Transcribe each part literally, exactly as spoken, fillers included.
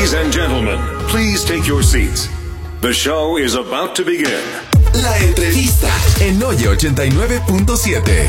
Ladies and gentlemen, please take your seats. The show is about to begin. La entrevista en Oye ochenta y nueve punto siete.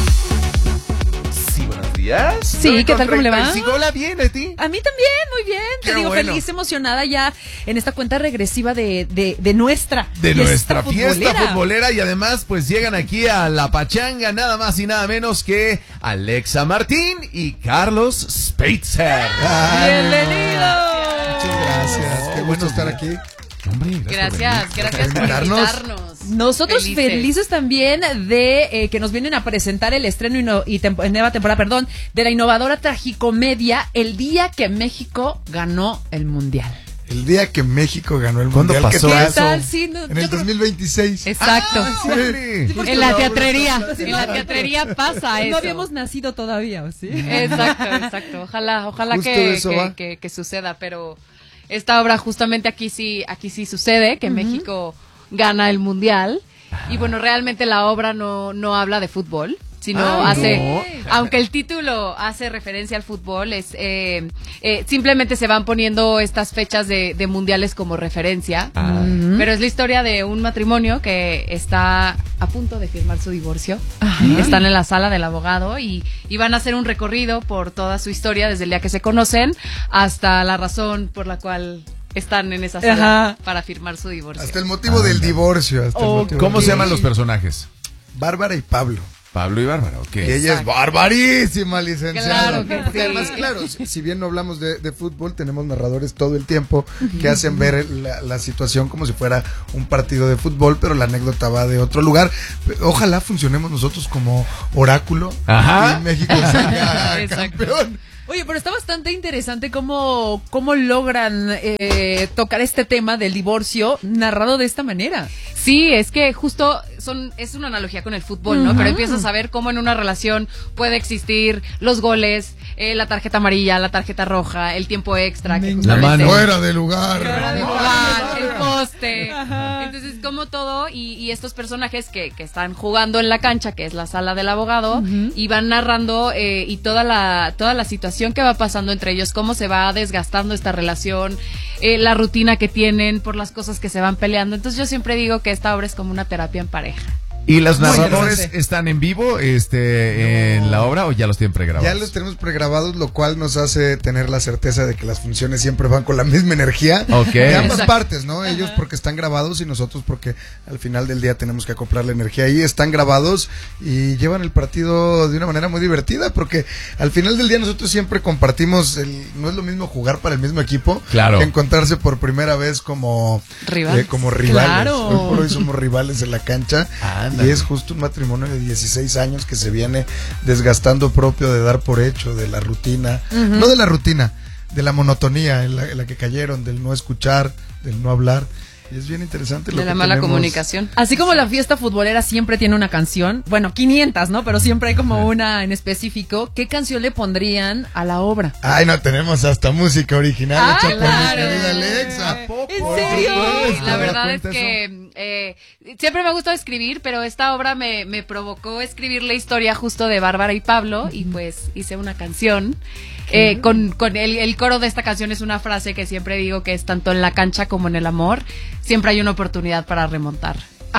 Sí, buenos días. Sí, ¿qué tal? ¿Cómo le va? Hola, bien, ¿a ti? A mí también, muy bien. Qué Te digo, bueno. feliz, emocionada ya en esta cuenta regresiva de, de, de nuestra De fiesta nuestra fiesta futbolera. futbolera. Y además, pues llegan aquí a La Pachanga nada más y nada menos que Alexa Martín y Carlos Spitzer. ¡Bienvenido! Muchas gracias, qué bueno estar aquí. Hombre, Gracias, gracias por invitarnos. invitarnos. Nosotros Felices. felices también de eh, que nos vienen a presentar el estreno y, no, y tempo, nueva temporada, perdón, de la innovadora tragicomedia El día que México ganó el Mundial. El día que México ganó el ¿Cuándo Mundial. pasó ¿Qué ¿Qué eso? tal? Sí, no, En yo el creo- dos mil veintiséis. Exacto. Ah, sí, hombre. porque En la la obra teatrería, está- en la teatrería pasa eso. No habíamos nacido todavía, ¿o sí? Exacto, exacto. Ojalá, ojalá Justo que, de eso que, va. que- que suceda, pero esta obra justamente aquí sí, aquí sí sucede, que México gana el mundial. Y bueno, realmente la obra no, no habla de fútbol, sino Ah, hace, no. aunque el título hace referencia al fútbol, es eh, eh, simplemente se van poniendo estas fechas de, de mundiales como referencia. Ah. Pero es la historia de un matrimonio que está a punto de firmar su divorcio. Están en la sala del abogado y, y van a hacer un recorrido por toda su historia desde el día que se conocen hasta la razón por la cual están en esa sala Ajá. para firmar su divorcio. Hasta el motivo del divorcio. Hasta el Oh, motivo ¿Cómo del se llaman los divorcio. personajes? Bárbara y Pablo. Pablo y Bárbara, ok. Y ella es barbarísima, licenciada. Claro que Porque sí. además, claro, si, si bien no hablamos de, de fútbol, tenemos narradores todo el tiempo que hacen ver la, la situación como si fuera un partido de fútbol, pero la anécdota va de otro lugar. Ojalá funcionemos nosotros como oráculo Ajá. y México sea Exacto. campeón. Oye, pero está bastante interesante cómo, cómo logran eh, tocar este tema del divorcio narrado de esta manera. Sí, es que justo son es una analogía con el fútbol, ¿no? Ujú. Pero empiezas a ver cómo en una relación puede existir los goles, eh, la tarjeta amarilla, la tarjeta roja, el tiempo extra, que La justamente- mano. Fuera de lugar. Fuera de lugar, el poste. Ajá. Entonces, como todo, y, y estos personajes que, que están jugando en la cancha, que es la sala del abogado, y van narrando eh, y toda la, toda la situación que va pasando entre ellos, cómo se va desgastando esta relación, eh, la rutina que tienen por las cosas que se van peleando. Entonces, yo siempre digo que esta obra es como una terapia en pareja. ¿Y los Muy narradores interesante. están en vivo este, en la obra o ya los tienen pregrabados? Ya los tenemos pregrabados, lo cual nos hace tener la certeza de que las funciones siempre van con la misma energía. Ok. De ambas Exacto. partes, ¿no? Ellos porque están grabados y nosotros porque al final del día tenemos que acoplar la energía ahí. Están grabados y llevan el partido de una manera muy divertida porque al final del día nosotros siempre compartimos, el, no es lo mismo jugar para el mismo equipo Claro. que encontrarse por primera vez como Rivales. eh, como rivales. Claro. Hoy por hoy somos rivales en la cancha. Ándale. Y es justo un matrimonio de dieciséis años que se viene desgastando propio de dar por hecho, de la rutina, no de la rutina, de la monotonía en la, en la que cayeron, del no escuchar, del no hablar. Y es bien interesante lo De la que mala tenemos. comunicación. Así como la fiesta futbolera siempre tiene una canción, bueno, quinientas, ¿no? Pero siempre hay como una en específico. ¿Qué canción le pondrían a la obra? Ay, no, tenemos hasta música original Ah, hecha por mi claro. querida Alexa. ¿A poco? ¿En Por serio? supuesto. La ¿Te verdad das es cuenta que eh, siempre me ha gustado escribir, pero esta obra me, me provocó escribir la historia justo de Bárbara y Pablo y pues hice una canción. Eh, con con el, el coro de esta canción es una frase que siempre digo que es tanto en la cancha como en el amor, siempre hay una oportunidad para remontar.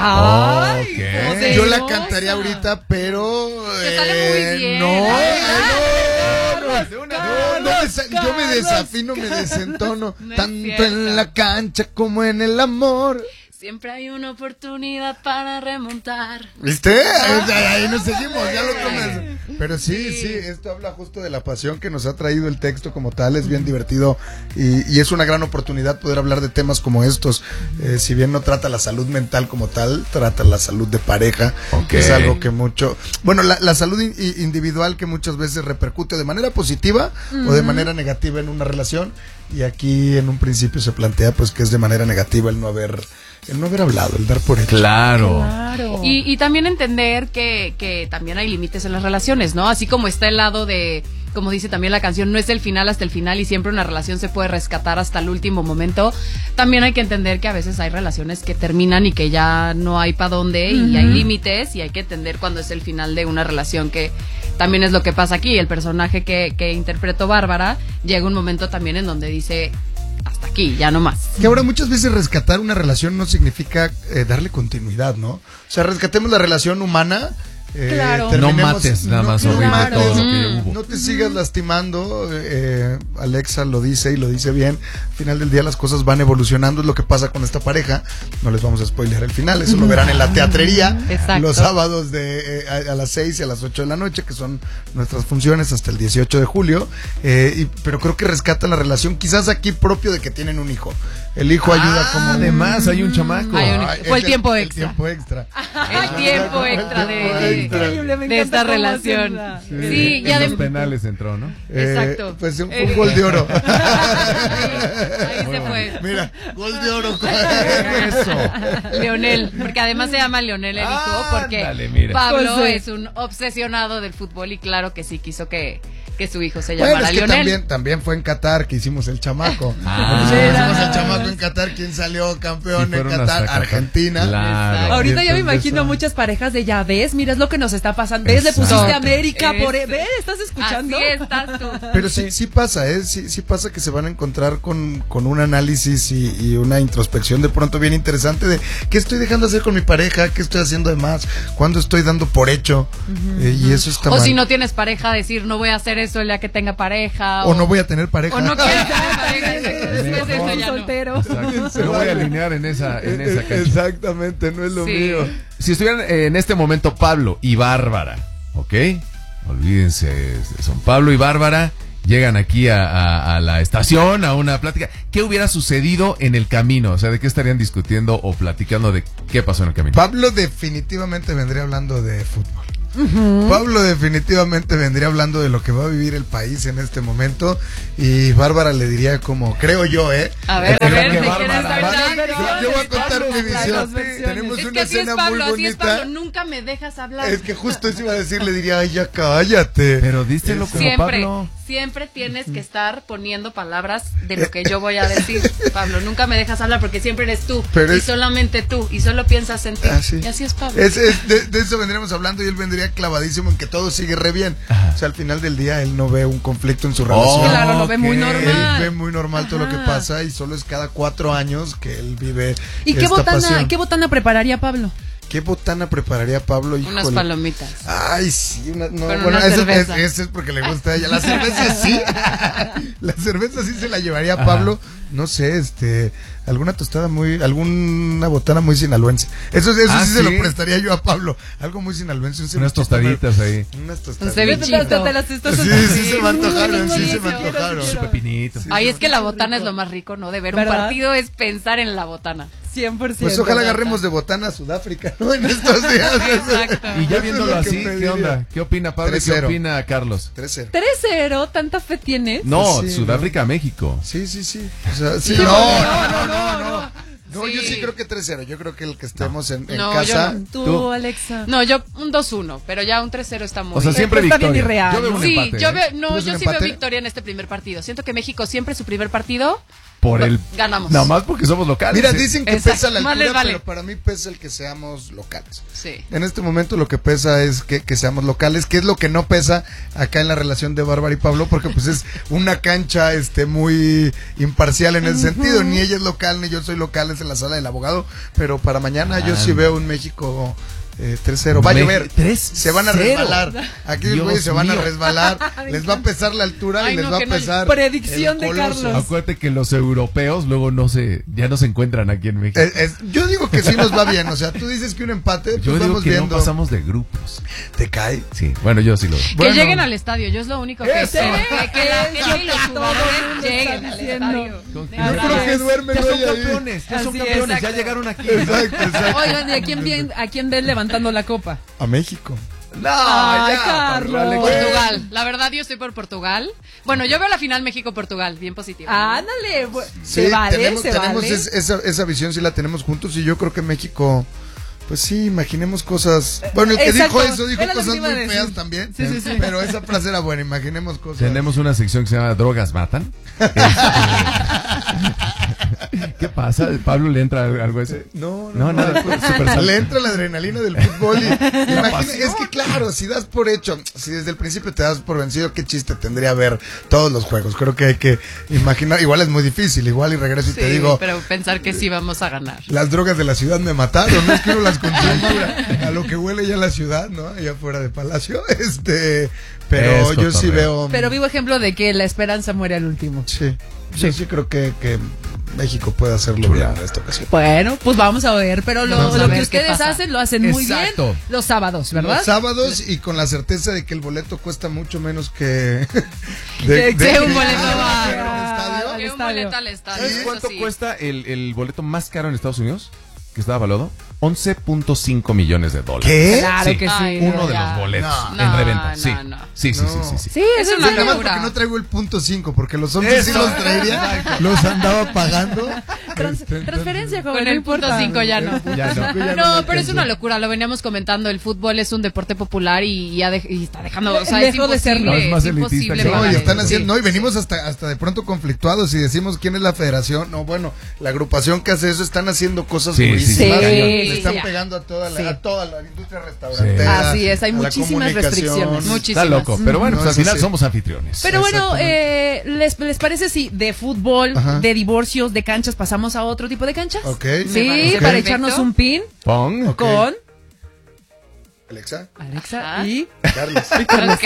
¡Ay! Ok. poderosa. Yo la cantaría ahorita, pero Te sale muy eh, bien. no, Ay, no, no, no, no me sa- yo me desafino, me desentono, No es tanto cierto. en la cancha como en el amor. Siempre hay una oportunidad para remontar. ¿Viste? Ahí, ahí nos seguimos, ya lo tomas. Pero sí, sí, esto habla justo de la pasión que nos ha traído el texto como tal, es bien divertido y, y es una gran oportunidad poder hablar de temas como estos. Eh, si bien no trata la salud mental como tal, trata la salud de pareja, Ok. que es algo que mucho... Bueno, la, la salud in- individual que muchas veces repercute de manera positiva o de manera negativa en una relación y aquí en un principio se plantea pues que es de manera negativa el no haber... El no haber hablado, el dar por hecho. Claro. Claro. Y, y también entender que, que también hay límites en las relaciones, ¿no? Así como está el lado de, como dice también la canción, no es el final hasta el final y siempre una relación se puede rescatar hasta el último momento. También hay que entender que a veces hay relaciones que terminan y que ya no hay para dónde y hay límites y hay que entender cuando es el final de una relación, que también es lo que pasa aquí. El personaje que, que interpretó Bárbara llega un momento también en donde dice... hasta aquí, ya no más. Que ahora muchas veces rescatar una relación no significa eh, darle continuidad, ¿no? O sea, rescatemos la relación humana. Eh, Claro. No terminemos- mates nada no- más no horrible mates, todo lo que Mm. hubo. No te sigas lastimando, eh, Alexa lo dice y lo dice bien. Al final del día las cosas van evolucionando, es lo que pasa con esta pareja. No les vamos a spoilear el final, eso lo verán en la teatrería Exacto. los sábados de eh, a, a las seis y a las ocho de la noche, que son nuestras funciones hasta el dieciocho de julio. Eh, y, pero creo que rescatan la relación, quizás aquí propio de que tienen un hijo. El hijo ayuda como... Además, hay un chamaco. Hay un- Ay, fue el es tiempo el extra. tiempo extra. El tiempo extra de, de- Increíble, me de encanta esta cómo relación. hacen Sí, la- y En los además... penales entró, ¿no? Eh, Exacto. Pues un, Eh, un gol de oro. Ahí se fue. Mira, gol de oro. Eso. Leonel, porque además se llama Leonel el hijo, porque Ándale, mira. Pablo Pues sí. es un obsesionado del fútbol y claro que sí quiso que, que su hijo se Bueno, llamara es que Leonel. también, también fue en Qatar que hicimos el chamaco. Ah. Cuando hicimos el chamaco en Qatar, ¿quién salió campeón Sí, en fueron Qatar? hasta Qatar. Argentina. Claro. Ahorita ya me entonces, imagino ah. muchas parejas de ya ves, mira es lo que nos está pasando. ¿Ves? Le Exacto. pusiste América por Eso. ¿ves? ¿Estás escuchando? Así estás tú. Pero sí, sí pasa, ¿eh? Sí, sí pasa que se van a encontrar con, con un análisis y, y una introspección de pronto bien interesante de qué estoy dejando hacer con mi pareja, qué estoy haciendo de más, cuándo estoy dando por hecho. Eh, y eso está O mal. si no tienes pareja, decir no voy a hacer eso el día que tenga pareja. O no voy a tener pareja. O no quiero tener pareja. exacto, Después de eso Mejor. ya no. soltero. Exacto. Me voy a alinear en esa, en esa cancha. Exactamente, no es lo Sí. mío. Si estuvieran en este momento Pablo y Bárbara, ¿ok? Olvídense, son Pablo y Bárbara, llegan aquí a, a- a la estación, a una plática. ¿Qué hubiera sucedido en el camino? O sea, ¿de qué estarían discutiendo o platicando de qué pasó en el camino? Pablo definitivamente vendría hablando de fútbol. Pablo definitivamente vendría hablando de lo que va a vivir el país en este momento y Bárbara le diría como, creo yo, ¿eh? A ver, a Creo ver, que ¿de quién Bárbara, es Bárbara, verdad? Yo, yo voy a contar mi Las visión. versiones. Tenemos Es que una así es escena Pablo, muy así es bonita. Pablo, nunca me dejas hablar. Es que justo eso iba a decir, le diría, ay, ya cállate. Pero díselo como Siempre, Pablo. siempre tienes que estar poniendo palabras de lo que yo voy a decir, Pablo. Nunca me dejas hablar porque siempre eres tú Pero y es- solamente tú y solo piensas en ti. Ah, sí. Y así es Pablo. Es, es- de, de eso vendríamos hablando y él vendría clavadísimo en que todo sigue re bien. Ajá. O sea, al final del día él no ve un conflicto en su Oh, relación. Claro, lo ve muy ok. normal. Él ve muy normal todo lo que Ajá. pasa y solo es cada cuatro años que él vive ¿Y qué esta botana, pasión. qué botana prepararía Pablo? ¿Qué botana prepararía Pablo? Unas Híjole. palomitas. Ay, sí, una, no, Con bueno, una ese, cerveza. es- ese es porque le gusta a ella. La cerveza sí. La cerveza sí se la llevaría a Pablo. No sé, este, alguna tostada muy, alguna botana muy sinaloense. Eso, eso Ah, sí, se ¿sí? lo prestaría yo a Pablo. Algo muy sinaloense. Un Unas cevichito, tostaditas ahí. Unas Un tostaditas. cevichito. Te las estás Sí, haciendo. sí se me antojaron, sí Uy, se me quiero, antojaron. quiero. Su pepinito. Sí. Ay, es que la botana es lo más rico, ¿no? De ver un ¿Verdad? partido es pensar en la botana. cien por ciento. Pues ojalá agarremos de botana a Sudáfrica, ¿no? En estos días. Exacto. Y ya Eso es viéndolo lo que así, ¿qué pediría. onda? ¿Qué opina Pablo y qué tres cero. opina Carlos? tres cero. tres cero, ¿tanta fe tienes? No, Sí, Sudáfrica, México. Sí, sí, sí. O sea, sí, Sí, no, porque- no, no, no, no. No, Sí. yo sí creo que tres cero. Yo creo que el que estemos en, en No, casa. yo Tú, Tú. Alexa. No, yo un dos uno, pero ya un tres cero está muy O sea, bien. siempre Está bien victoria. irreal, Yo veo ¿no? un Sí, empate, yo ¿eh? veo, ¿Tú no, ves yo un sí veo empate? victoria en este primer partido. Siento que México siempre su primer partido Por el... ganamos. Nada más porque somos locales. Mira, ¿eh? dicen que Exacto. pesa la Más altura, les vale. pero para mí pesa el que seamos locales. Sí. En este momento lo que pesa es que, que seamos locales, que es lo que no pesa acá en la relación de Bárbara y Pablo, porque pues es una cancha este muy imparcial en ese sentido. Ni ella es local, ni yo soy local, es en la sala del abogado. Pero para mañana yo sí Ah. veo un México eh, tres cero. Va a Meji- llover. tres Se van a cero. resbalar. Aquí los Dios güeyes se van a mío. resbalar. Les va a pesar la altura Ay, y les no, va a que no- pesar. Predicción el de coloso. Carlos. Acuérdate que los europeos luego no se, ya no se encuentran aquí en México. Es- es- yo digo que sí nos va bien. O sea, tú dices que un empate, pues Yo digo vamos que viendo. no pasamos de grupos. Te cae. Sí, bueno, yo sí lo. Que Bueno. lleguen al estadio, yo es lo único que ¡Eso! sé. Que, que la Eso gente y los que todo jugadores mundo lleguen está al diciendo. estadio. Con- De Yo Yo verdad. creo que duermen Ya son hoy ahí. campeones, ya son Así es, campeones, ya exacto. llegaron aquí. Exacto, exacto. Oigan, ¿y a quién, bien, a quién ven levantando la copa? A México. No, Ay, ya, Carlos. Pablo, Alex. Portugal, la verdad yo estoy por Portugal. Bueno, yo veo la final México-Portugal, bien positiva. Ándale, bu- Sí, se vale, tenemos, se tenemos vale. es- esa, esa visión, sí la tenemos juntos y yo creo que México Pues sí, imaginemos cosas. Bueno, el que Exacto, dijo eso dijo era lo que cosas iba a muy decir. feas también. Sí, sí, sí. Pero esa frase era buena, imaginemos cosas. Tenemos una sección que se llama Drogas Matan. Este, ¿qué pasa? ¿Pablo le entra algo a ese? No, No, no, nada, no. súper sal- Le entra la adrenalina del fútbol y imagina, es que claro, si das por hecho, si desde el principio te das por vencido, qué chiste tendría ver todos los juegos. Creo que hay que imaginar, igual es muy difícil, igual y regreso y Sí, te digo, pero pensar que sí vamos a ganar. las drogas de la ciudad me mataron, no es que uno las consuma a lo que huele ya la ciudad, ¿no? Allá fuera de Palacio, este, pero Es yo sí cotorreo. veo. Pero vivo ejemplo de que la esperanza muere al último. Sí, sí, sí creo que, que México puede hacerlo bien en esta ocasión. Bueno, pues vamos a ver, pero lo, Vamos a lo ver que qué ustedes pasa. hacen lo hacen muy Exacto. bien los sábados, ¿verdad? Los sábados y con la certeza de que el boleto cuesta mucho menos que Que- que un que- boleto Ah, va- que en el estadio. al Que un estadio. boleto al estadio. ¿Sabes eso cuánto sí. cuesta el, el boleto más caro en Estados Unidos? Que estaba evaluado. once punto cinco millones de dólares. ¿Qué? Claro Sí. que sí. Ay, Uno de ya. los boletos No. en No, reventa. no, Sí. no. Sí, sí, No. sí, sí, sí. Sí, Es es una en serio. Nada más locura. porque no traigo el punto cinco, porque los once sí Eso. los traería, los andaba pagando. Trans- Este, transferencia, joven, Con no el punto importa. cinco ya no. Ya no. Ya No, me pero es alcanzó. una locura, lo veníamos comentando, el fútbol es un deporte popular y, ya de- y está dejando, o sea, es Dejó de serlo. imposible, Es más es elitista imposible que- No, pagar y están eso. haciendo, Sí. no, y venimos hasta, hasta de pronto conflictuados y decimos quién es la federación. No, bueno, la agrupación que hace eso están haciendo cosas Sí, sí, durísimas. sí. Le Sí, están ya. pegando a toda la, Sí. a toda la industria restaurantera. Así es, hay a la muchísimas comunicación. restricciones. Muchísimas. Está loco. Pero bueno, No, pues al eso final sí. somos anfitriones. Pero bueno, Exactamente. eh, ¿les, ¿les parece si de fútbol, Ajá. de divorcios, de canchas pasamos a otro tipo de canchas? Ok. Sí, Me parece para perfecto. echarnos un pin Pong. Ok. con Alexa, Alexa Ajá. y... Carlos. Ok,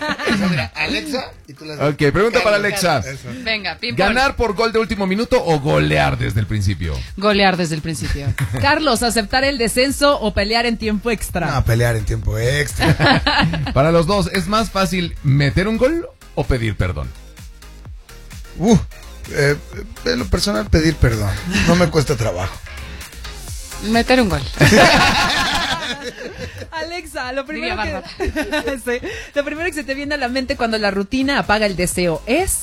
Alexa, y tú las Ok, pregunta para Alexa. Eso. venga, ping pong. ¿Ganar por gol de último minuto o golear desde el principio? Golear desde el principio. Carlos, ¿aceptar el descenso o pelear en tiempo extra? No, pelear en tiempo extra. Para los dos, ¿es más fácil meter un gol o pedir perdón? Uh, eh, en lo personal, pedir perdón. No me cuesta trabajo. Meter un gol. Alexa, lo primero, Diría que, Sí, lo primero que se te viene a la mente cuando la rutina apaga el deseo es...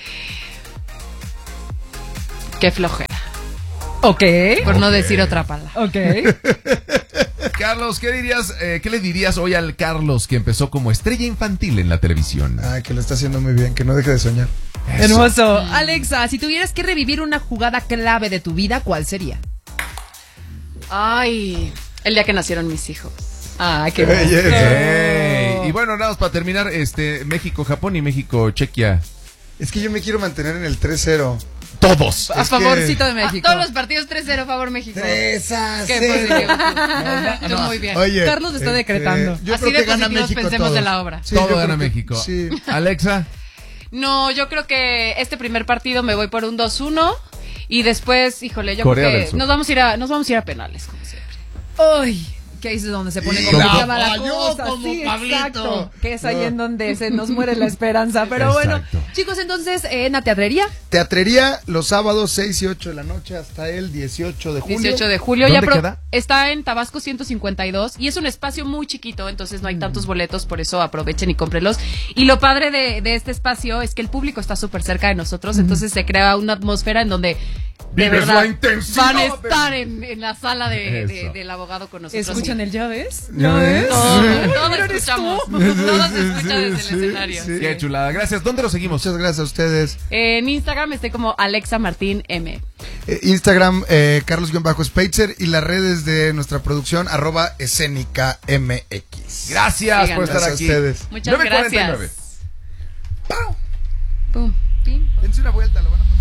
Qué flojera. Ok. Por no Ok. decir otra palabra. Ok. Carlos, ¿qué dirías, eh, qué le dirías hoy al Carlos que empezó como estrella infantil en la televisión? Ay, que lo está haciendo muy bien, que no deje de soñar. Eso. Hermoso. Alexa, si tuvieras que revivir una jugada clave de tu vida, ¿cuál sería? Ay, el día que nacieron mis hijos. Ah, qué Ey, bonito. Ey, y bueno, nada más para terminar, este México-Japón y México-Chequia. Es que yo me quiero mantener en el tres cero. Todos. A Es favorcito que- de México. Todos los partidos tres cero, favor México. tres a Qué cero. positivo. Tú muy bien. Oye, Carlos está decretando. Yo Así creo de que gana positivos México pensemos todos. en la obra. Sí, Todo yo gana creo que- México. Sí. Alexa. No, yo creo que este primer partido me voy por un dos uno y después, híjole, yo Corea creo del que Sur. nos vamos a ir a nos vamos a ir a penales como siempre. Ay, que ahí es donde se pone Y complicada la la falló cosa. como Sí, Pablito. exacto. Que es ahí en donde se nos muere la esperanza. Pero bueno, Exacto. chicos, entonces, eh, ¿en la teatrería? Teatrería los sábados seis y ocho de la noche hasta el dieciocho de julio. dieciocho de julio. ¿Dónde ya pro- queda? Está en Tabasco ciento cincuenta y dos y es un espacio muy chiquito, entonces no hay tantos boletos, por eso aprovechen y cómprenlos. Y lo padre de, de este espacio es que el público está súper cerca de nosotros, entonces se crea una atmósfera en donde de Vives verdad la intensidad van a de- estar en, en la sala de, de- Eso. del abogado con nosotros. ¿Escuchan el ya ves? ¿Ya ves? Todo, Sí. todo Mira, eres escuchamos, tú. todo se escucha desde Sí, el escenario. sí. Qué chulada. Gracias. ¿Dónde lo seguimos? Muchas gracias a ustedes. En Instagram estoy como Alexa Martín M. Eh, Instagram, eh, Carlos-Spaitzer y las redes de nuestra producción, arroba escénica M X. Gracias Síganos. por estar Gracias a aquí. ustedes. Muchas nueve cuarenta y nueve. gracias. Pum, pim. Dense una vuelta, lo van a pasar.